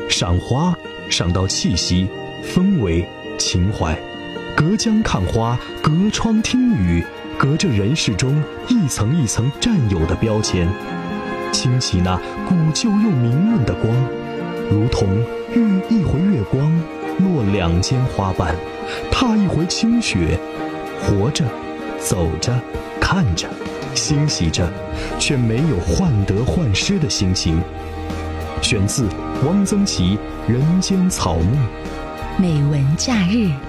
赏花，赏到气息、氛围、情怀。隔江看花，隔窗听雨，隔着人世中一层一层占有的标签，清洗那古旧又明润的光，如同遇一回月光，落两间花瓣，踏一回清雪，活着，走着，看着，欣喜着，却没有患得患失的心情。选自汪曾祺《人间草木》。 美文假日。